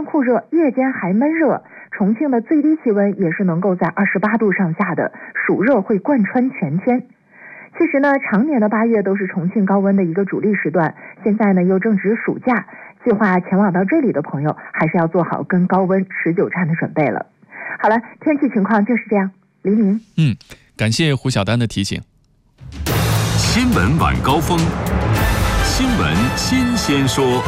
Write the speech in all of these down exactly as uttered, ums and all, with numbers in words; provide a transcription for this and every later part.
酷热，夜间还闷热。重庆的最低气温也是能够在二十八度上下的，暑热会贯穿全天。其实呢，常年的八月都是重庆高温的一个主力时段，现在呢又正值暑假，计划前往到这里的朋友还是要做好跟高温持久战的准备了。好了，天气情况就是这样。黎明， 嗯，感谢胡晓丹的提醒。 新闻晚高峰，新闻新鲜说。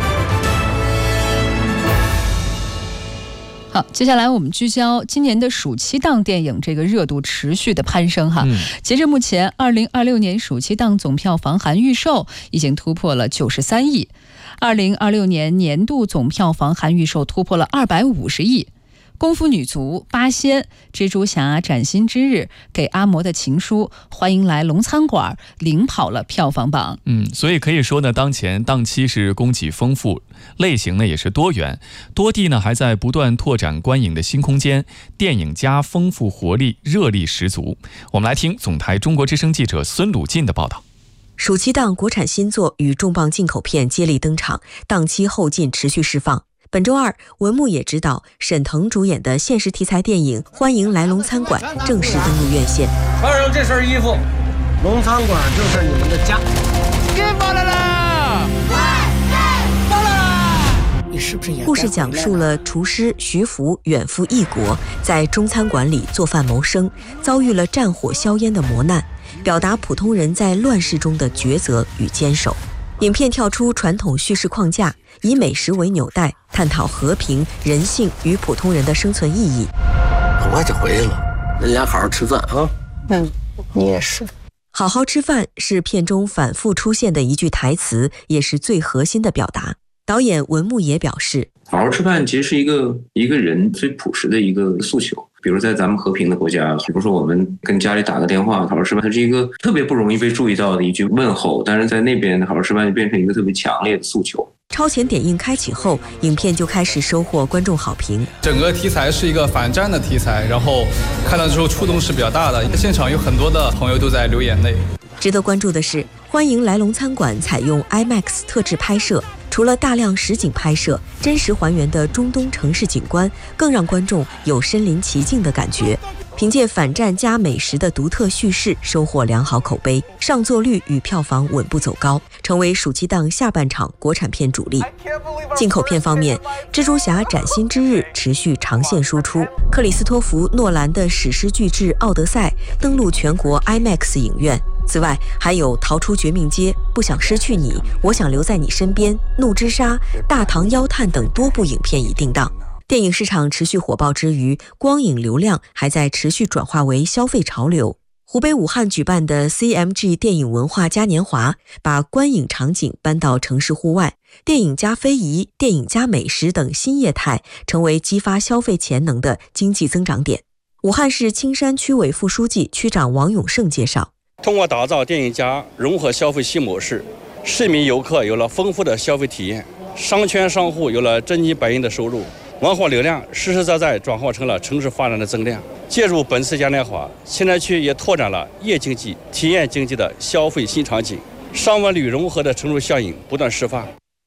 好，接下来我们聚焦今年的暑期档电影这个热度持续的攀升哈。嗯、截至目前，二零二六年暑期档总票房含预售已经突破了九十三亿，二零二六年年度总票房含预售突破了二百五十亿。功夫女足、八仙、蜘蛛侠、崭新之日、给阿嬷的情书、欢迎来龙餐馆领跑了票房榜。 嗯，所以可以说呢，当前档期是供给丰富，类型呢也是多元，多地呢还在不断拓展观影的新空间，电影加丰富活力，热力十足。我们来听总台中国之声记者孙鲁进的报道。 暑期档国产新作与重磅进口片接力登场，档期后劲持续释放。本周二，文牧野执导、沈腾主演的现实题材电影《欢迎来龙餐馆》正式登陆院线。 穿上这身衣服，龙餐馆就是你们的家。给发来了！发来了！你是不是也？ 故事讲述了厨师徐福远赴异国，在中餐馆里做饭谋生，遭遇了战火硝烟的磨难，表达普通人在乱世中的抉择与坚守。影片跳出传统叙事框架，以美食为纽带，探讨和平、人性与普通人的生存意义。 很快就回来了，咱俩好好吃饭啊。 嗯，你也是。好好吃饭是片中反复出现的一句台词，也是最核心的表达。导演文牧野表示， 好好吃饭其实是一个一个人最朴实的一个诉求。比如在咱们和平的国家，比如说我们跟家里打个电话好好吃饭，它是一个特别不容易被注意到的一句问候，但是在那边好好吃饭就变成一个特别强烈的诉求。 超前点映开启后，影片就开始收获观众好评。 整个题材是一个反战的题材，然后看到之后触动是比较大的，现场有很多的朋友都在流眼泪。 值得关注的是，欢迎来龙餐馆采用 IMAX 特制拍摄，除了大量实景拍摄，真实还原的中东城市景观，更让观众有身临其境的感觉。凭借反战加美食的独特叙事，收获良好口碑，上座率与票房稳步走高，成为暑期档下半场国产片主力。进口片方面，蜘蛛侠崭新之日持续长线输出，克里斯托弗·诺兰的史诗巨制《奥德赛》登陆全国 IMAX 影院。此外，还有《逃出绝命街》、不想失去你、我想留在你身边、怒之沙、大唐妖探等多部影片已定档。电影市场持续火爆之余，光影流量还在持续转化为消费潮流。湖北武汉举办的 C M G 电影文化嘉年华，把观影场景搬到城市户外，电影加非遗、电影加美食等新业态，成为激发消费潜能的经济增长点。武汉市青山区委副书记、区长王永胜介绍， 通过打造电影加融合消费新模式，市民游客有了丰富的消费体验，商圈商户有了真金白银的收入，文化流量实实在在转化成了城市发展的增量。借助本次嘉年华，青山区也拓展了夜经济、体验经济的消费新场景，商文旅融合的成熟效应不断释放。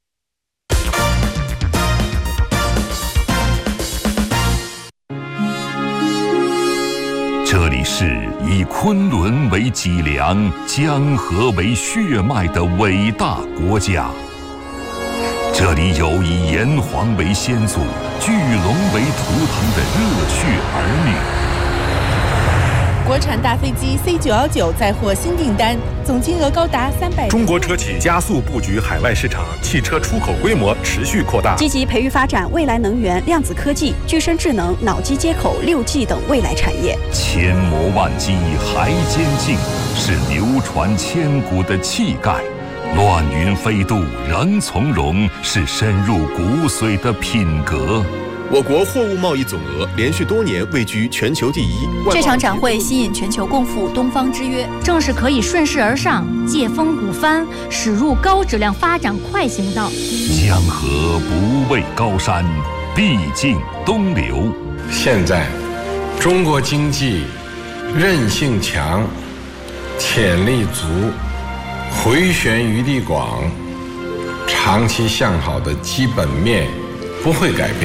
这里是以昆仑为脊梁、江河为血脉的伟大国家。这里有以炎黄为先祖、巨龙为图腾的热血儿女。 国产大飞机 C 九一九再获新订单，总金额高达三百。 中国车企加速布局海外市场，汽车出口规模持续扩大， 积极培育发展未来能源、量子科技、具身智能、脑机接口、六 G 等未来产业。 千磨万击还坚劲，是流传千古的气概；乱云飞渡仍从容，是深入骨髓的品格。 我国货物贸易总额连续多年位居全球第一。 这场展会吸引全球共赴东方之约，正是可以顺势而上，借风鼓帆，驶入高质量发展快行道。 江河不畏高山，必经东流。 现在，中国经济韧性强，潜力足，回旋余地广，长期向好的基本面不会改变。